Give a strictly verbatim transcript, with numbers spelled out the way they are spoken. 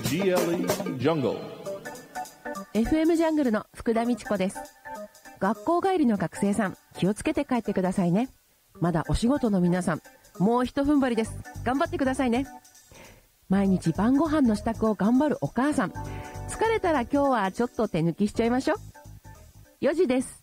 ジーエルイー Jungle。 エフエム ジャングルの福田美智子です。学校帰りの学生さん、気をつけて帰ってくださいね。まだお仕事の皆さん、もう一踏ん張りです。頑張ってくださいね。毎日晩ご飯の支度を頑張るお母さん、疲れたら今日はちょっと手抜きしちゃいましょう。よじです。